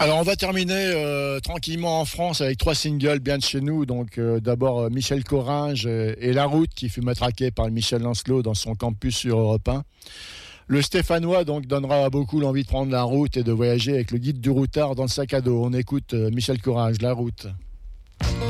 Alors on va terminer tranquillement en France avec 3 singles bien de chez nous. Donc d'abord Michel Coringe et La Route qui fut matraqué par Michel Lancelot dans son campus sur Europe 1. Le Stéphanois donc donnera à beaucoup l'envie de prendre la route et de voyager avec le guide du routard dans le sac à dos. On écoute Michel Coringe, La Route.